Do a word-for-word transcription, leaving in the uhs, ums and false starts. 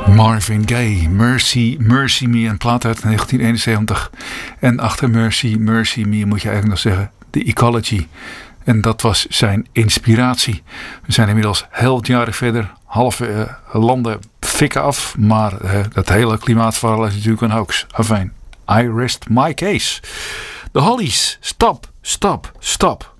Marvin Gaye, Mercy, Mercy Me, een plaat uit negentien eenenzeventig. En achter Mercy, Mercy Me moet je eigenlijk nog zeggen, The Ecology. En dat was zijn inspiratie. We zijn inmiddels heel wat jaren verder, halve uh, landen fikken af, maar uh, dat hele klimaatverhaal is natuurlijk een hoax. Afijn, I rest my case. De Hollies, stop, stop, stop.